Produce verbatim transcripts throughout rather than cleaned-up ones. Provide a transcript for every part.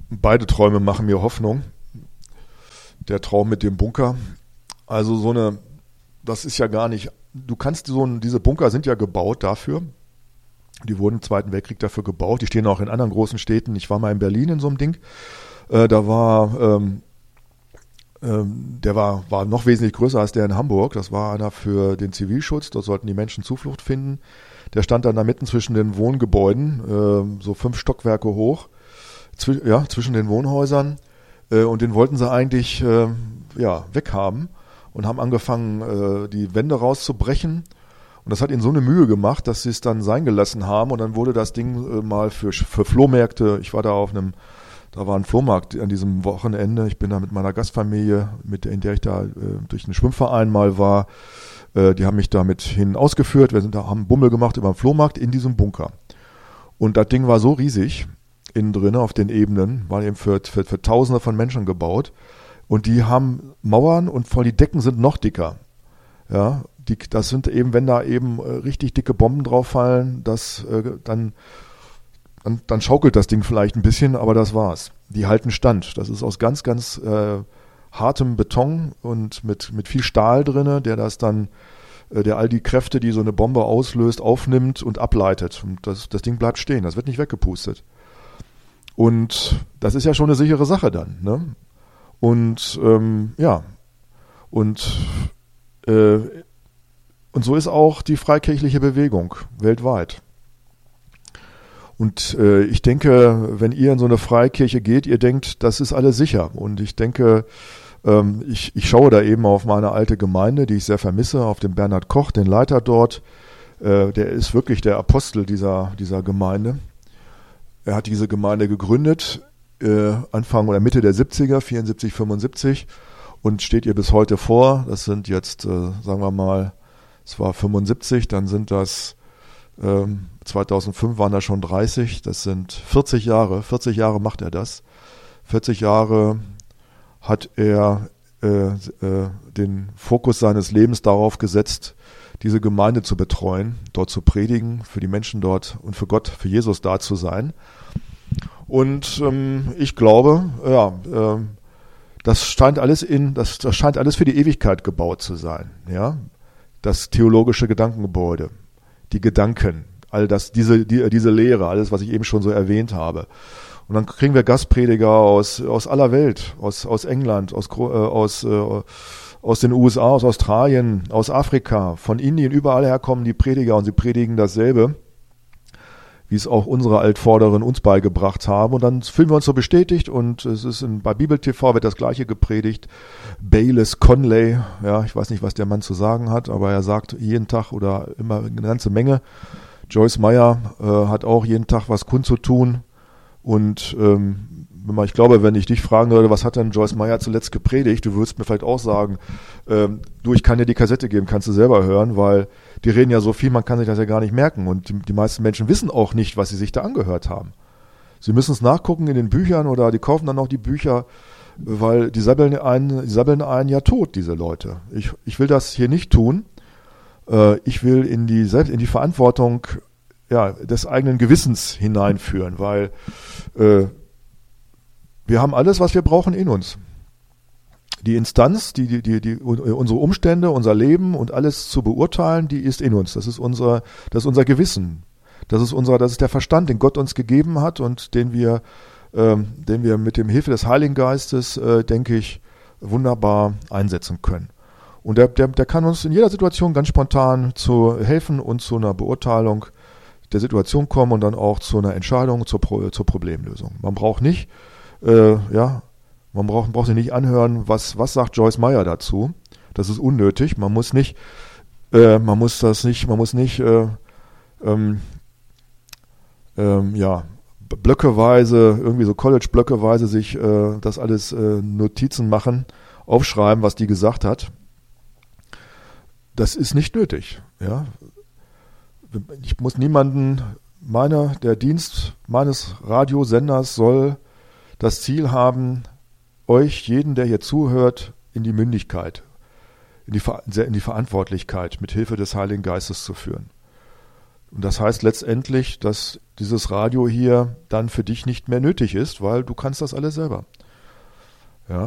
beide Träume machen mir Hoffnung. Der Traum mit dem Bunker. Also so eine, das ist ja gar nicht, du kannst so ein, diese Bunker sind ja gebaut dafür. Die wurden im Zweiten Weltkrieg dafür gebaut. Die stehen auch in anderen großen Städten. Ich war mal in Berlin in so einem Ding. Äh, da war, ähm, ähm, der war, war noch wesentlich größer als der in Hamburg. Das war einer für den Zivilschutz. Dort sollten die Menschen Zuflucht finden. Der stand dann da mitten zwischen den Wohngebäuden, äh, so fünf Stockwerke hoch, zwi- ja, zwischen den Wohnhäusern. Äh, und den wollten sie eigentlich äh, ja, weghaben und haben angefangen, äh, die Wände rauszubrechen. Und das hat ihnen so eine Mühe gemacht, dass sie es dann sein gelassen haben. Und dann wurde das Ding äh, mal für, für Flohmärkte, ich war da auf einem, da war ein Flohmarkt an diesem Wochenende. Ich bin da mit meiner Gastfamilie, mit der, in der ich da äh, durch einen Schwimmverein mal war. Äh, die haben mich da mit hin ausgeführt. Wir sind da, haben Bummel gemacht über den Flohmarkt in diesem Bunker. Und das Ding war so riesig, innen drin auf den Ebenen, war eben für, für, für Tausende von Menschen gebaut. Und die haben Mauern und vor die Decken sind noch dicker. Ja, die, das sind eben, wenn da eben äh, richtig dicke Bomben drauf fallen, das, äh, dann, dann, dann schaukelt das Ding vielleicht ein bisschen, aber das war's. Die halten stand. Das ist aus ganz, ganz äh, hartem Beton und mit, mit viel Stahl drinne, der das dann, äh, der all die Kräfte, die so eine Bombe auslöst, aufnimmt und ableitet. Und das, das Ding bleibt stehen, das wird nicht weggepustet. Und das ist ja schon eine sichere Sache dann, ne? Und ähm, ja, und äh, Und so ist auch die freikirchliche Bewegung weltweit. Und äh, ich denke, wenn ihr in so eine Freikirche geht, ihr denkt, das ist alles sicher. Und ich denke, ähm, ich, ich schaue da eben auf meine alte Gemeinde, die ich sehr vermisse, auf den Bernhard Koch, den Leiter dort. Äh, der ist wirklich der Apostel dieser, dieser Gemeinde. Er hat diese Gemeinde gegründet, äh, Anfang oder Mitte der siebziger, vierundsiebzig, fünfundsiebzig, und steht ihr bis heute vor. Das sind jetzt, äh, sagen wir mal, es war fünfundsiebzig, dann sind das, ähm, zweitausendfünf waren das schon dreißig, das sind vierzig Jahre, vierzig Jahre macht er das. vierzig Jahre hat er äh, äh, den Fokus seines Lebens darauf gesetzt, diese Gemeinde zu betreuen, dort zu predigen, für die Menschen dort und für Gott, für Jesus da zu sein. Und ähm, ich glaube, ja, äh, das scheint alles in, das, das scheint alles für die Ewigkeit gebaut zu sein, ja. Das theologische Gedankengebäude, die Gedanken, all das, diese, die, diese Lehre, alles, was ich eben schon so erwähnt habe. Und dann kriegen wir Gastprediger aus, aus aller Welt, aus, aus England, aus, äh, aus, äh, aus den U S A, aus Australien, aus Afrika, von Indien, überall her kommen die Prediger und sie predigen dasselbe, wie es auch unsere Altvorderen uns beigebracht haben. Und dann fühlen wir uns so bestätigt und es ist in, bei Bibel T V wird das Gleiche gepredigt. Baylis Conley, ja, ich weiß nicht, was der Mann zu sagen hat, aber er sagt jeden Tag oder immer eine ganze Menge. Joyce Meyer äh, hat auch jeden Tag was kundzutun. Und ähm, ich glaube, wenn ich dich fragen würde, was hat denn Joyce Meyer zuletzt gepredigt, du würdest mir vielleicht auch sagen, ähm, du, ich kann dir die Kassette geben, kannst du selber hören, weil die reden ja so viel, man kann sich das ja gar nicht merken. Und die, die meisten Menschen wissen auch nicht, was sie sich da angehört haben. Sie müssen es nachgucken in den Büchern oder die kaufen dann auch die Bücher, weil die sabbeln einen, die sabbeln einen ja tot, diese Leute. Ich, ich will das hier nicht tun. Äh, ich will in die, selbst in die Verantwortung ja, des eigenen Gewissens hineinführen, weil äh, wir haben alles, was wir brauchen, in uns. Die Instanz, die, die, die, die, unsere Umstände, unser Leben und alles zu beurteilen, die ist in uns. Das ist unser, das ist unser Gewissen. Das ist unser, das ist der Verstand, den Gott uns gegeben hat und den wir, ähm, den wir mit dem Hilfe des Heiligen Geistes, äh, denke ich, wunderbar einsetzen können. Und der, der, der kann uns in jeder Situation ganz spontan zu helfen und zu einer Beurteilung der Situation kommen und dann auch zu einer Entscheidung, zur, Pro, zur Problemlösung. Man braucht nicht Äh, ja, man braucht, braucht sich nicht anhören, was, was sagt Joyce Meyer dazu. Das ist unnötig. Man muss nicht, äh, man muss das nicht, man muss nicht, äh, ähm, ähm, ja, blöckeweise, irgendwie so College-blöckeweise sich äh, das alles äh, Notizen machen, aufschreiben, was die gesagt hat. Das ist nicht nötig, ja. Ich muss niemanden, meine, der Dienst meines Radiosenders soll das Ziel haben, euch, jeden, der hier zuhört, in die Mündigkeit, in die, in die Verantwortlichkeit mit Hilfe des Heiligen Geistes zu führen. Und das heißt letztendlich, dass dieses Radio hier dann für dich nicht mehr nötig ist, weil du kannst das alles selber. Ja.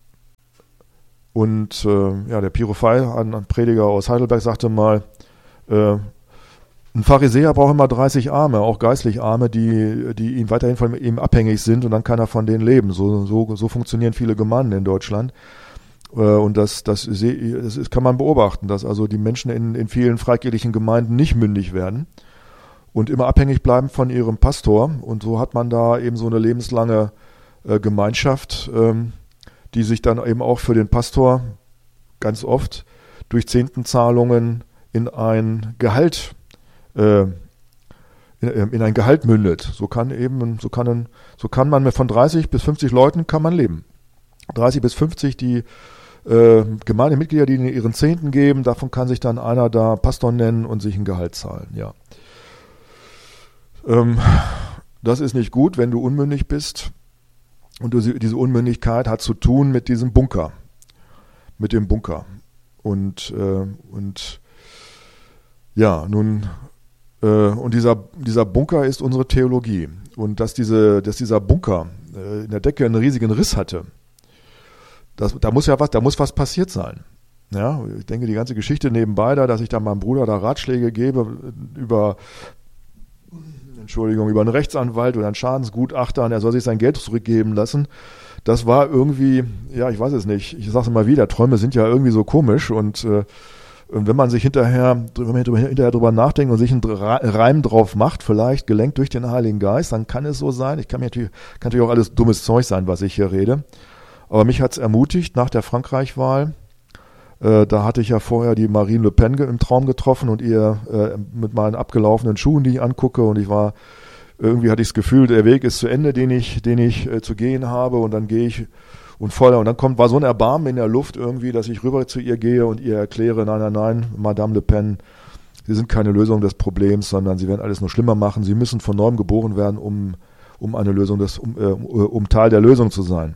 Und äh, ja, der Pirofei, ein, ein Prediger aus Heidelberg, sagte mal, äh, ein Pharisäer braucht immer dreißig Arme, auch geistlich Arme, die, die ihm weiterhin von ihm abhängig sind und dann kann er von denen leben. So, so, so funktionieren viele Gemeinden in Deutschland. Äh, und das, das, das ist, kann man beobachten, dass also die Menschen in, in vielen freikirchlichen Gemeinden nicht mündig werden und immer abhängig bleiben von ihrem Pastor. Und so hat man da eben so eine lebenslange äh, Gemeinschaft, ähm, die sich dann eben auch für den Pastor ganz oft durch Zehntenzahlungen in ein Gehalt äh, in, in ein Gehalt mündet. So kann eben, so kann ein, so kann man von dreißig bis fünfzig Leuten kann man leben. dreißig bis fünfzig, die äh, Gemeindemitglieder, die ihren Zehnten geben, davon kann sich dann einer da Pastor nennen und sich ein Gehalt zahlen, ja. Ähm, das ist nicht gut, wenn du unmündig bist. Und diese Unmündigkeit hat zu tun mit diesem Bunker, mit dem Bunker. Und, äh, und ja, nun, äh, und dieser, dieser Bunker ist unsere Theologie. Und dass, diese, dass dieser Bunker äh, in der Decke einen riesigen Riss hatte, das, da muss ja was, da muss was passiert sein. Ja, ich denke, die ganze Geschichte nebenbei da, dass ich da meinem Bruder da Ratschläge gebe über Entschuldigung, über einen Rechtsanwalt oder einen Schadensgutachter und er soll sich sein Geld zurückgeben lassen. Das war irgendwie, ja, ich weiß es nicht, ich sage es mal wieder, Träume sind ja irgendwie so komisch und, äh, und wenn man sich hinterher, wenn man hinterher drüber nachdenkt und sich einen Reim drauf macht, vielleicht gelenkt durch den Heiligen Geist, dann kann es so sein. Ich kann mir natürlich, kann natürlich auch alles dummes Zeug sein, was ich hier rede. Aber mich hat es ermutigt nach der Frankreich-Wahl. Äh, da hatte ich ja vorher die Marine Le Pen im Traum getroffen und ihr äh, mit meinen abgelaufenen Schuhen, die ich angucke, und ich war, irgendwie hatte ich das Gefühl, der Weg ist zu Ende, den ich, den ich äh, zu gehen habe, und dann gehe ich und voller, und dann kommt, war so ein Erbarmen in der Luft irgendwie, dass ich rüber zu ihr gehe und ihr erkläre, nein, nein, nein, Madame Le Pen, Sie sind keine Lösung des Problems, sondern Sie werden alles nur schlimmer machen, Sie müssen von neuem geboren werden, um, um eine Lösung des, um, äh, um Teil der Lösung zu sein.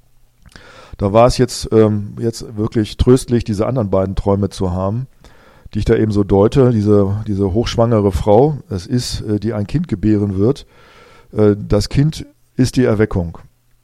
Da war es jetzt, ähm, jetzt wirklich tröstlich, diese anderen beiden Träume zu haben, die ich da eben so deute. Diese, diese hochschwangere Frau, es ist, äh, die ein Kind gebären wird. Äh, das Kind ist die Erweckung.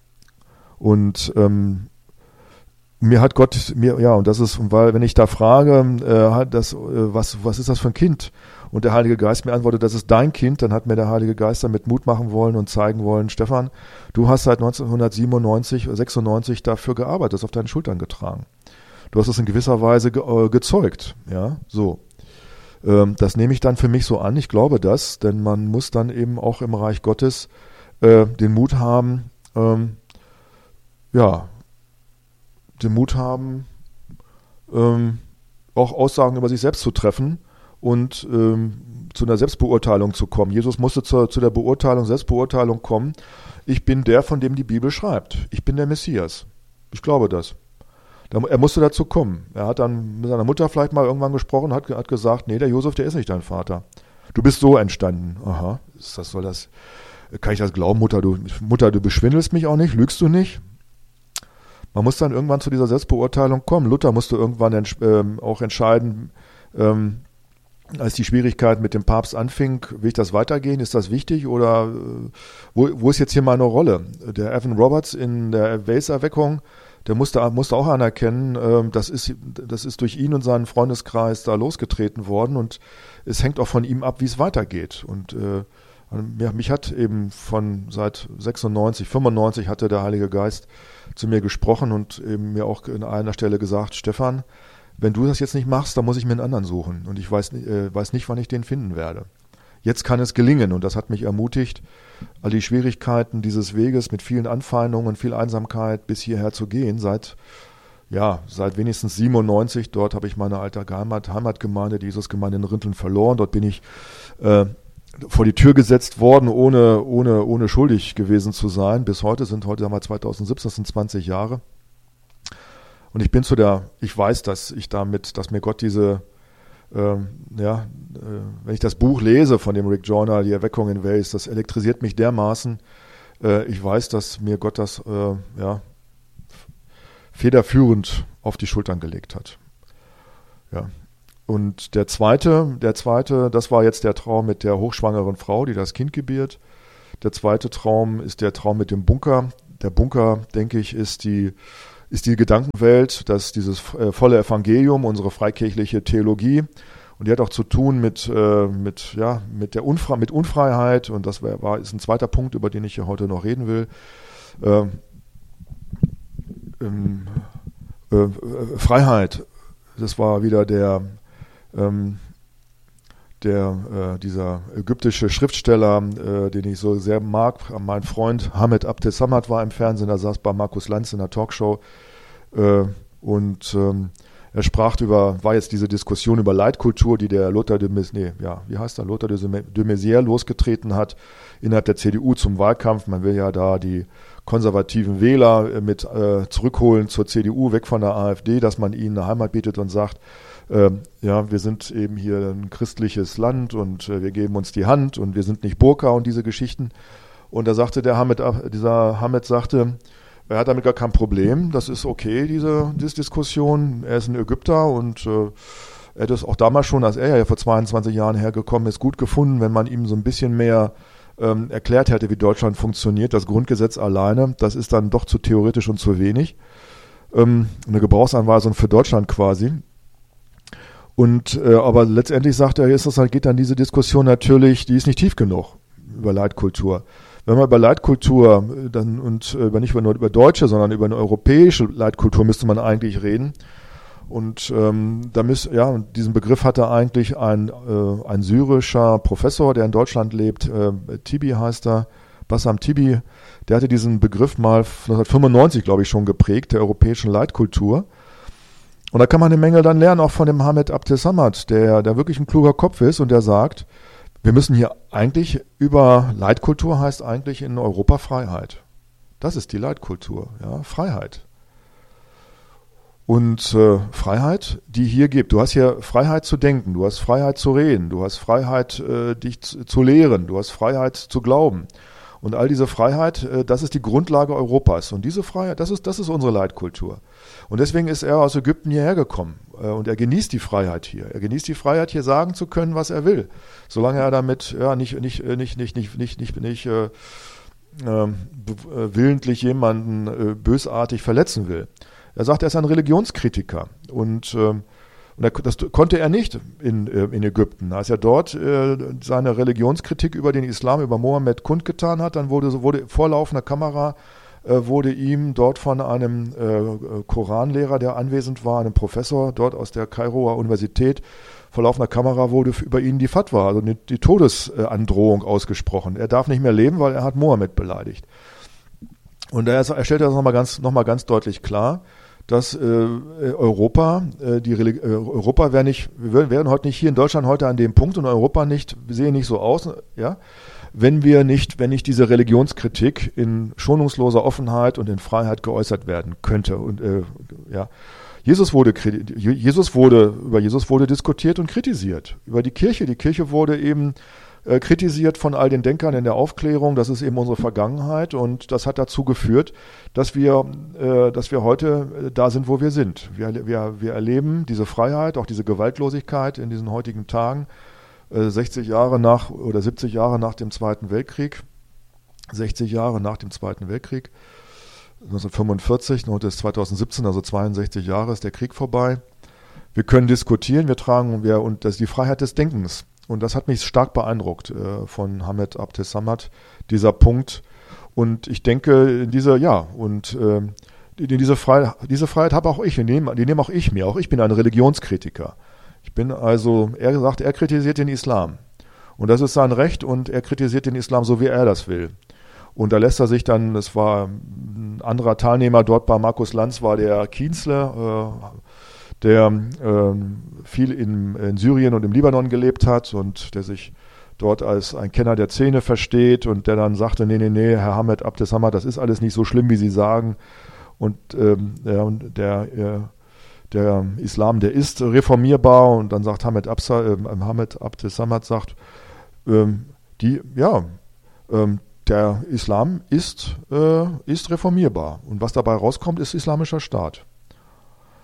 Und ähm, mir hat Gott, mir, ja, und das ist, weil, wenn ich da frage, äh, das, äh, was, was ist das für ein Kind? Und der Heilige Geist mir antwortet, das ist dein Kind, dann hat mir der Heilige Geist damit Mut machen wollen und zeigen wollen, Stefan, du hast seit neunzehnhundertsiebenundneunzig, sechsundneunzig dafür gearbeitet, das auf deinen Schultern getragen. Du hast es in gewisser Weise ge- äh, gezeugt, ja, so. Ähm, das nehme ich dann für mich so an, ich glaube das, denn man muss dann eben auch im Reich Gottes äh, den Mut haben, ähm, ja, den Mut haben, ähm, auch Aussagen über sich selbst zu treffen, und ähm, zu einer Selbstbeurteilung zu kommen. Jesus musste zu, zu der Beurteilung, Selbstbeurteilung kommen. Ich bin der, von dem die Bibel schreibt. Ich bin der Messias. Ich glaube das. Da, er musste dazu kommen. Er hat dann mit seiner Mutter vielleicht mal irgendwann gesprochen, hat, hat gesagt, nee, der Josef, der ist nicht dein Vater. Du bist so entstanden. Aha, ist das, soll das, kann ich das glauben, Mutter, du, Mutter, du beschwindelst mich auch nicht, lügst du nicht? Man muss dann irgendwann zu dieser Selbstbeurteilung kommen. Luther musste irgendwann ents- ähm, auch entscheiden, ähm, als die Schwierigkeit mit dem Papst anfing, will ich das weitergehen, ist das wichtig oder äh, wo, wo ist jetzt hier meine Rolle? Der Evan Roberts in der Wales-Erweckung, der musste, musste auch anerkennen, äh, das ist, das ist durch ihn und seinen Freundeskreis da losgetreten worden, und es hängt auch von ihm ab, wie es weitergeht. Und äh, ja, mich hat eben von seit sechsundneunzig, fünfundneunzig hatte der Heilige Geist zu mir gesprochen und eben mir auch an einer Stelle gesagt, Stefan, wenn du das jetzt nicht machst, dann muss ich mir einen anderen suchen. Und ich weiß, äh, weiß nicht, wann ich den finden werde. Jetzt kann es gelingen, und das hat mich ermutigt, all die Schwierigkeiten dieses Weges mit vielen Anfeindungen und viel Einsamkeit bis hierher zu gehen. Seit, ja, seit wenigstens siebenundneunzig, dort habe ich meine alte Heimat, Heimatgemeinde, die Jesusgemeinde in Rinteln, verloren. Dort bin ich äh, vor die Tür gesetzt worden, ohne, ohne, ohne schuldig gewesen zu sein. Bis heute sind, heute haben wir zweitausendsiebzehn, das sind zwanzig Jahre. Und ich bin zu der, ich weiß, dass ich damit, dass mir Gott diese, ähm, ja, äh, wenn ich das Buch lese von dem Rick Joyner, die Erweckung in Wales, das elektrisiert mich dermaßen. Äh, ich weiß, dass mir Gott das, äh, ja, federführend auf die Schultern gelegt hat. Ja. und der zweite, der zweite, das war jetzt der Traum mit der hochschwangeren Frau, die das Kind gebiert. Der zweite Traum ist der Traum mit dem Bunker. Der Bunker, denke ich, ist die, ist die Gedankenwelt, dass dieses äh, volle Evangelium, unsere freikirchliche Theologie, und die hat auch zu tun mit, äh, mit, ja, mit der Unfre- mit Unfreiheit, und das war, war, ist ein zweiter Punkt, über den ich hier heute noch reden will. Äh, ähm, äh, Freiheit, das war wieder der, ähm, der äh, dieser ägyptische Schriftsteller, äh, den ich so sehr mag, mein Freund Hamed Abdel Samad war im Fernsehen, er saß bei Markus Lanz in der Talkshow äh, und ähm, er sprach über, war jetzt diese Diskussion über Leitkultur, die der Lothar de Maizière, nee, ja, wie heißt er, Lothar de Maizière losgetreten hat innerhalb der C D U zum Wahlkampf. Man will ja da die konservativen Wähler mit äh, zurückholen zur C D U, weg von der AfD, dass man ihnen eine Heimat bietet und sagt, äh, ja, wir sind eben hier ein christliches Land und äh, wir geben uns die Hand und wir sind nicht Burka und diese Geschichten. Und da sagte der Hamed, dieser Hamed sagte, er hat damit gar kein Problem, das ist okay, diese, diese Diskussion. Er ist ein Ägypter und äh, er hat es auch damals schon, als er ja vor zweiundzwanzig Jahren hergekommen ist, gut gefunden, wenn man ihm so ein bisschen mehr ähm, erklärt hätte, wie Deutschland funktioniert. Das Grundgesetz alleine, das ist dann doch zu theoretisch und zu wenig. Ähm, eine Gebrauchsanweisung für Deutschland quasi. Und äh, aber letztendlich sagt er, ist das halt, geht dann diese Diskussion natürlich, die ist nicht tief genug über Leitkultur. Wenn man über Leitkultur dann und über nicht nur über deutsche, sondern über eine europäische Leitkultur müsste man eigentlich reden. Und ähm, da müsst, ja, diesen Begriff hatte eigentlich ein, äh, ein syrischer Professor, der in Deutschland lebt, äh, Tibi heißt er, Bassam Tibi, der hatte diesen Begriff mal neunzehnhundertfünfundneunzig, glaube ich, schon geprägt, der europäischen Leitkultur. Und da kann man eine Menge dann lernen, auch von dem Hamed Abdel Samad, der, der wirklich ein kluger Kopf ist und der sagt, wir müssen hier eigentlich über Leitkultur heißt eigentlich in Europa Freiheit. Das ist die Leitkultur, ja, Freiheit. Und äh, Freiheit, die hier gibt. Du hast hier Freiheit zu denken, du hast Freiheit zu reden, du hast Freiheit, äh, dich zu, zu lehren, du hast Freiheit zu glauben. Und all diese Freiheit, äh, das ist die Grundlage Europas. Und diese Freiheit, das ist, das ist unsere Leitkultur. Und deswegen ist er aus Ägypten hierher gekommen. Äh, und er genießt die Freiheit hier. Er genießt die Freiheit, hier sagen zu können, was er will. Solange er damit ja nicht, nicht, nicht, nicht, nicht, nicht, nicht, nicht äh, äh, willentlich jemanden äh, bösartig verletzen will. Er sagt, er ist ein Religionskritiker. Und äh, Und das konnte er nicht in, in Ägypten. Als er dort äh, seine Religionskritik über den Islam, über Mohammed kundgetan hat, dann wurde, wurde vor laufender Kamera äh, wurde ihm dort von einem äh, Koranlehrer, der anwesend war, einem Professor dort aus der Kairoer Universität, vor laufender Kamera wurde über ihn die Fatwa, also die, die Todesandrohung ausgesprochen. Er darf nicht mehr leben, weil er hat Mohammed beleidigt. Und er, er stellt das nochmal ganz, noch mal ganz deutlich klar, dass äh, Europa, äh, die Religi- äh, Europa wäre nicht, wir wären heute nicht hier in Deutschland heute an dem Punkt und Europa nicht, wir sehen nicht so aus, ja, wenn wir nicht, wenn nicht diese Religionskritik in schonungsloser Offenheit und in Freiheit geäußert werden könnte. Und äh, ja, Jesus wurde, Jesus wurde, über Jesus wurde diskutiert und kritisiert. Über die Kirche. Die Kirche wurde eben äh, kritisiert von all den Denkern in der Aufklärung. Das ist eben unsere Vergangenheit und das hat dazu geführt, dass wir, äh, dass wir heute äh, da sind, wo wir sind. Wir, wir, wir erleben diese Freiheit, auch diese Gewaltlosigkeit in diesen heutigen Tagen. Äh, sechzig Jahre nach oder siebzig Jahre nach dem Zweiten Weltkrieg. sechzig Jahre nach dem Zweiten Weltkrieg. neunzehnhundertfünfundvierzig, heute ist zweitausendsiebzehn, also zweiundsechzig Jahre ist der Krieg vorbei. Wir können diskutieren, wir tragen, wir, und das ist die Freiheit des Denkens. Und das hat mich stark beeindruckt äh, von Hamed Abdel Samad, dieser Punkt. Und ich denke, diese, ja, und äh, die, diese, Freiheit, diese Freiheit habe auch ich, die nehme, die nehme auch ich mir. Auch ich bin ein Religionskritiker. Ich bin also, er sagt, er kritisiert den Islam. Und das ist sein Recht und er kritisiert den Islam so, wie er das will. Und da lässt er sich dann, es war ein anderer Teilnehmer dort bei Markus Lanz, war der Kienzle, äh, der äh, viel in, in Syrien und im Libanon gelebt hat und der sich dort als ein Kenner der Szene versteht und der dann sagte, nee, nee, nee, Herr Hamed Abdel Samad, das ist alles nicht so schlimm, wie Sie sagen. Und ähm, ja, und der, äh, der Islam, der ist reformierbar. Und dann sagt Hamed, Absa, äh, Hamed Abdel Samad, sagt, ähm, die, ja, ähm, der Islam ist, äh, ist reformierbar. Und was dabei rauskommt, ist islamischer Staat.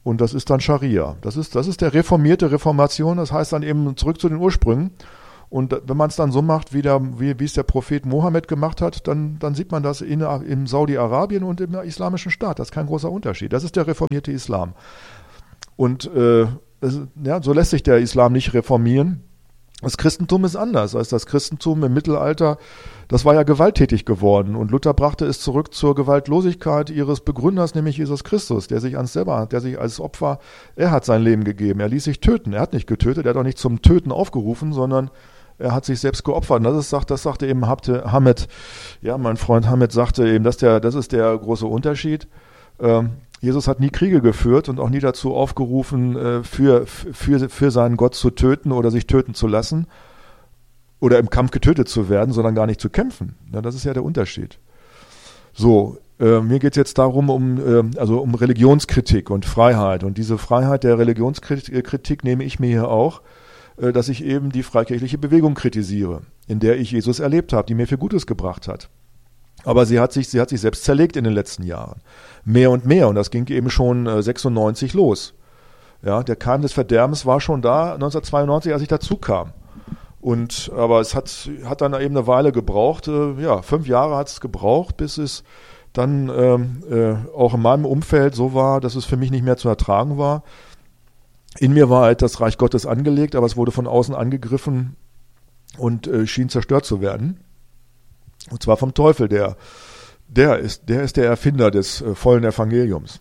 und das ist dann Scharia. Das ist, das ist der reformierte Reformation, das heißt dann eben zurück zu den Ursprüngen. Und wenn man es dann so macht, wie, der, wie, wie es der Prophet Mohammed gemacht hat, dann, dann sieht man das in, in Saudi-Arabien und im islamischen Staat. Das ist kein großer Unterschied. Das ist der reformierte Islam. Und äh, es, ja, so lässt sich der Islam nicht reformieren. Das Christentum ist anders. Also das Christentum im Mittelalter, das war ja gewalttätig geworden. Und Luther brachte es zurück zur Gewaltlosigkeit ihres Begründers, nämlich Jesus Christus, der sich ans selber, der sich als Opfer, er hat sein Leben gegeben. Er ließ sich töten. Er hat nicht getötet. Er hat auch nicht zum Töten aufgerufen, sondern er hat sich selbst geopfert. Und das ist, das sagte eben Hamed, ja, mein Freund Hamed sagte eben, dass der, das ist der große Unterschied. Ähm, Jesus hat nie Kriege geführt und auch nie dazu aufgerufen, äh, für, für, für seinen Gott zu töten oder sich töten zu lassen oder im Kampf getötet zu werden, sondern gar nicht zu kämpfen. Ja, das ist ja der Unterschied. So, äh, mir geht es jetzt darum, um, äh, also um Religionskritik und Freiheit. Und diese Freiheit der Religionskritik nehme ich mir hier auch, dass ich eben die freikirchliche Bewegung kritisiere, in der ich Jesus erlebt habe, die mir viel Gutes gebracht hat. Aber sie hat sich, sie hat sich selbst zerlegt in den letzten Jahren. Mehr und mehr. Und das ging eben schon äh, sechsundneunzig los. Ja, der Keim des Verderbens war schon da neunzehnhundertzweiundneunzig, als ich dazu kam. Und, aber es hat, hat dann eben eine Weile gebraucht. Äh, ja, fünf Jahre hat es gebraucht, bis es dann ähm, äh, auch in meinem Umfeld so war, dass es für mich nicht mehr zu ertragen war. In mir war halt das Reich Gottes angelegt, aber es wurde von außen angegriffen und äh, schien zerstört zu werden. Und zwar vom Teufel, der, der ist, der ist der Erfinder des äh, vollen Evangeliums.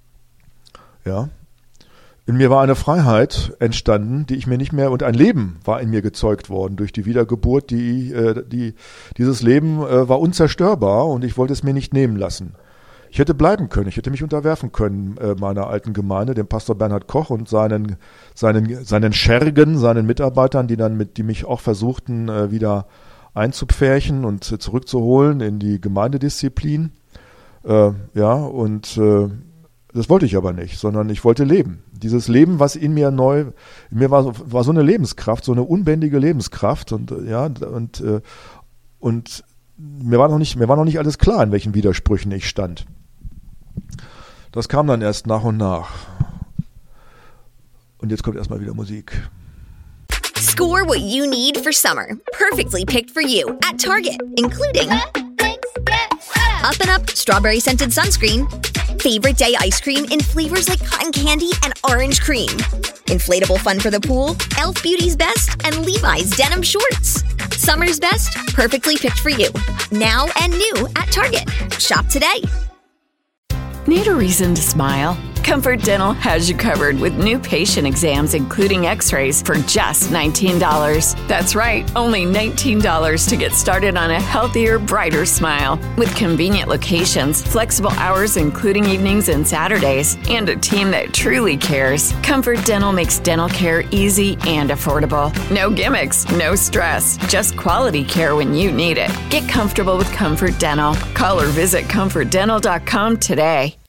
Ja. In mir war eine Freiheit entstanden, die ich mir nicht mehr, und ein Leben war in mir gezeugt worden durch die Wiedergeburt, die, äh, die, dieses Leben äh, war unzerstörbar und ich wollte es mir nicht nehmen lassen. Ich hätte bleiben können, ich hätte mich unterwerfen können äh, meiner alten Gemeinde, dem Pastor Bernhard Koch und seinen, seinen, seinen Schergen, seinen Mitarbeitern, die dann mit, die mich auch versuchten, äh, wieder einzupferchen und äh, zurückzuholen in die Gemeindedisziplin. Äh, ja, und äh, das wollte ich aber nicht, sondern ich wollte leben. Dieses Leben, was in mir neu, in mir war, war so eine Lebenskraft, so eine unbändige Lebenskraft und äh, ja, und, äh, und mir war noch nicht, mir war noch nicht alles klar, in welchen Widersprüchen ich stand. Das kam dann erst nach und nach. Und jetzt kommt erstmal wieder Musik. Score what you need for summer. Perfectly picked for you at Target, including Up and Up Strawberry Scented Sunscreen, Favorite Day Ice Cream in flavors like cotton candy and orange cream, Inflatable Fun for the Pool, Elf Beauty's Best, and Levi's Denim Shorts. Summer's best, perfectly picked for you. Now and new at Target. Shop today. Need a reason to smile? Comfort Dental has you covered with new patient exams, including x-rays, for just nineteen dollars. That's right, only nineteen dollars to get started on a healthier, brighter smile. With convenient locations, flexible hours including evenings and Saturdays, and a team that truly cares, Comfort Dental makes dental care easy and affordable. No gimmicks, no stress, just quality care when you need it. Get comfortable with Comfort Dental. Call or visit comfort dental dot com today.